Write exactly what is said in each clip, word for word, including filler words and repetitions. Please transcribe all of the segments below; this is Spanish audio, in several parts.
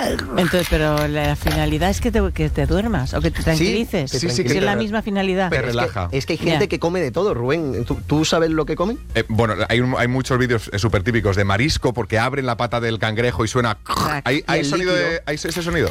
Entonces, pero la finalidad es que te, que te duermas o que te tranquilices. Sí, sí, sí, es que la te, misma finalidad. Te relaja. Es que, es que hay gente Ya. que come de todo, Rubén. ¿Tú, tú sabes lo que comen? Eh, bueno, hay, un- hay muchos vídeos eh, súper típicos de marisco porque abren la pata del cangrejo y suena... ¿Hay, hay el sonido líquido. de, ¿Hay ese sonido?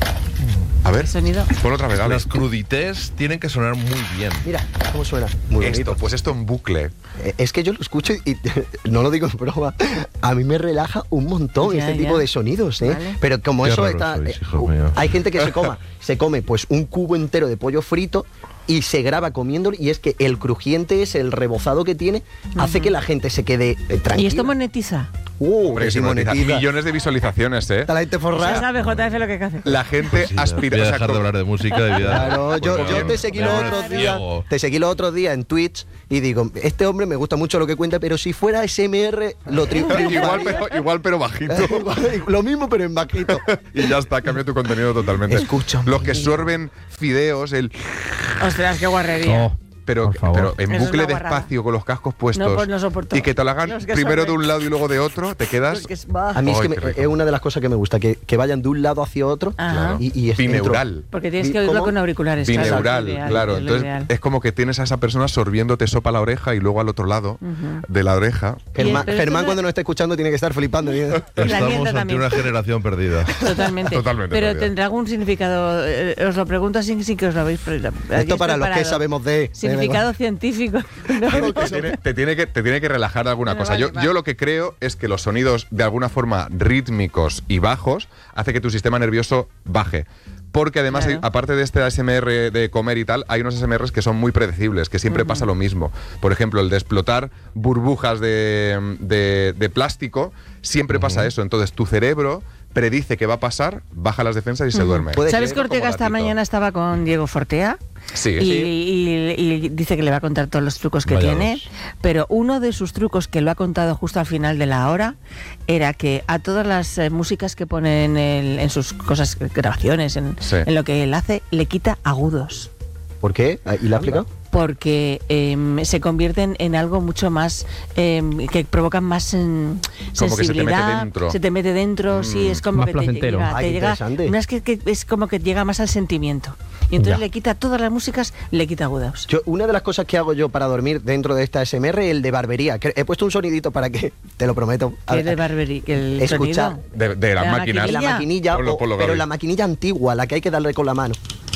A ver, ¿El sonido? ponlo otra vez, dale. Las crudités tienen que sonar muy bien. Mira, cómo suena. Muy Esto, bonito. pues esto en bucle. Eh, Es que yo lo escucho y, y no lo digo en broma. A mí me relaja un montón Ya, este ya. tipo de sonidos, ¿eh? Vale. Pero como Qué eso raros está... sois, eh, hijos míos. hay gente que se coma, se come pues un cubo entero de pollo frito y se graba comiéndolo y es que el crujiente es el rebozado que tiene, hace que la gente se quede eh, tranquila. ¿Y esto monetiza? Uh, Hombre, que sí, sí monetiza. monetiza. Millones de visualizaciones, ¿eh? Está la gente Ya forrada. sabe J F lo que hace. La gente Sí, aspira... voy a o sea, dejar de como- hablar de música y voy a- Claro, yo, Pues yo bien, te seguí me los voy a otros poner días, ciego. te seguí los otros días en Twitch y digo, este hombre me gusta mucho lo que cuenta, pero si fuera S M R lo tri- igual, triunfaría. pero, igual, pero bajito. Lo mismo, pero en bajito. Y ya está, cambia tu contenido totalmente. Escucha. Los que sorben fideos, el... Ostras, qué guarrería. Oh, Pero, por favor. pero en Eso es bucle una guarrada. despacio, con los cascos puestos. No, pues no soporto. Y que te lo hagan Los que primero de sorben. un lado y luego de otro, te quedas... Porque es- bah. A mí es Ay, que me- qué rico. es una de las cosas que me gusta, que, que vayan de un lado hacia otro Ajá. y, y es Bineural. Porque tienes que ¿Cómo? oírlo con auriculares. claro, Bineural, es lo ideal, claro. es lo Entonces ideal. es como que tienes a esa persona sorbiéndote sopa a la oreja y luego al otro lado de la oreja. Germán, Pero esto Germán no- cuando nos esté escuchando tiene que estar flipando. ¿eh? La Estamos mierda ante también. una generación perdida. Totalmente. Totalmente Pero perdida. tendrá algún significado. eh, os lo pregunto sin, sin que os lo habéis pre- Esto para los que preparado. sabemos de... Significado científico. ¿no? Te tiene, te tiene que, te tiene que relajar de alguna Bueno, cosa. vale, yo, vale. yo lo que creo es que los sonidos de alguna forma rítmicos y bajos hace que tu sistema nervioso baje. Porque además, Claro. hay- aparte de este A S M R de comer y tal, hay unos A S M Rs que son muy predecibles, que siempre pasa lo mismo. Por ejemplo, el de explotar burbujas de, de- de plástico, siempre pasa eso. Entonces tu cerebro predice que va a pasar, baja las defensas y se duerme. Puede ¿Sabes ser, que Ortega como esta gatito. mañana estaba con Diego Fortea? Sí, y, sí. y- y dice que le va a contar todos los trucos que Vaya tiene, dos. pero uno de sus trucos que lo ha contado justo al final de la hora era que a todas las eh, músicas que pone en, el- en sus cosas, grabaciones, en, Sí. en lo que él hace, le quita agudos. ¿Por qué? ¿Y la ha explicado? Porque em, se convierten en algo mucho más em, que provocan más em, Como que se te mete sensibilidad, dentro. se te mete dentro, sí, es como Más que te placentero. llega, Ah, te qué llega- interesante. no es que, que es como que llega más al sentimiento. Y entonces Ya. le quita todas las músicas, le quita agudos. Yo, una de las cosas que hago yo para dormir dentro de esta A S M R es el de barbería. Que he puesto un sonidito para que, te lo prometo. Que es de Barberi, que el Escuchar. sonido. De, de las La máquinas. la maquinilla. maquinilla, Ponlo, o- ponlo, pero Gaby. la maquinilla antigua, la que hay que darle con la mano.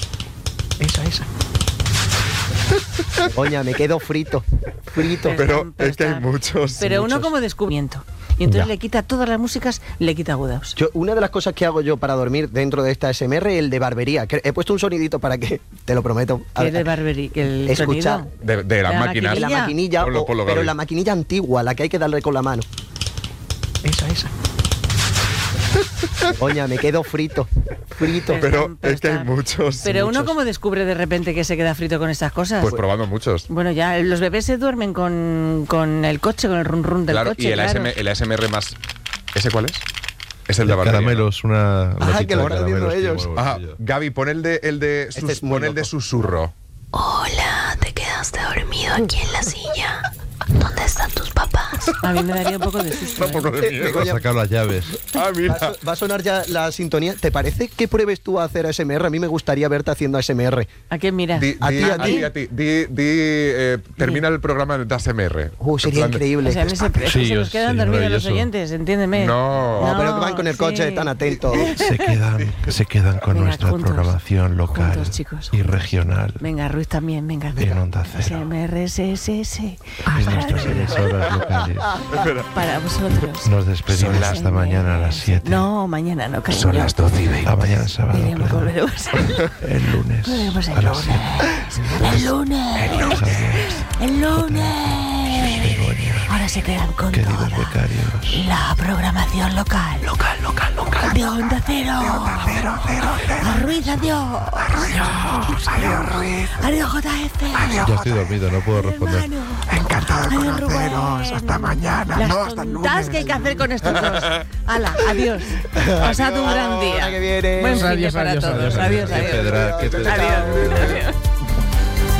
Esa, esa. Coña, me quedo frito. Frito. Pero Pero es que hay está- muchos. Pero uno muchos. como descubrimiento. Y entonces Ya. le quita todas las músicas, le quita agudos. Yo, una de las cosas que hago yo para dormir dentro de esta A S M R es el de barbería. Que he puesto un sonidito para que, te lo prometo. Que es de Barberi, que el Escuchar. sonido. De, de las La máquinas. De la maquinilla. maquinilla, Ponlo, o- ponlo, pero Gaby. la maquinilla antigua, la que hay que darle con la mano. Esa, esa. Coña, me quedo frito. Frito. Pero Pero es que hay está- muchos. Pero uno muchos. como descubre de repente que se queda frito con estas cosas. Pues probando muchos. Bueno, ya los bebés se duermen con, con el coche, con el run run del Claro, coche. y el, claro. A S M R, el A S M R más. ¿Ese cuál es? Es el de El barbería, ¿no? caramelos, una Ah, latita que lo de están haciendo caramelos que ellos. llevo en el Ah, bolsillo. Gaby, pon el de, el de, sus- Este es muy pon el de loco. susurro. Hola, te quedaste dormido aquí en la silla. ¿Dónde están tus papás? A mí me daría un poco de susto. Un poco ¿eh? de Eh, miedo. Ha sacado las llaves. Ah, Va a, mira. so- va a sonar ya la sintonía. ¿Te parece que pruebes tú a hacer A S M R? A mí me gustaría verte haciendo A S M R. ¿A quién miras? Di, A di- ti, a ti. a ti. Di, di, eh, termina el programa de A S M R. Uh, sería En plan de- increíble. O sea, en ese, es que Sí, se yo- nos quedan sí, dormidos los maravilloso. oyentes, entiéndeme. No. No, pero que van con el coche sí. tan atentos. Se quedan, se quedan con Venga, nuestra juntos, programación local juntos, chicos. y regional Venga, Ruiz también, venga. en Onda S Cero. M R S S S. En nuestras emisoras locales. Para vosotros. Nos despedimos hasta mañana a las siete. No, mañana no, cariño. Son las doce y veinte. A mañana sábado. Iremos, perdón. volveremos. El lunes. Volveremos a el las siete. lunes. El lunes. El lunes. Begoña, Ahora se quedan con queridos toda becarios. la programación local. Local, local, local. De Onda Cero. De Onda Cero, cero, cero. A Ruiz, adiós. Adiós, adiós, Ruiz. Adiós, J F. Ya estoy dormido, no puedo responder. Encantado de conoceros. Hasta mañana. Las no, hasta el lunes. Que hay que hacer con estos dos. Hala, adiós. Pasad un gran día. Hasta que viene. Buen fin de Adiós, para adiós, todos. adiós, Adiós, Qué adiós. pedra, qué pedra. Adiós. Adiós.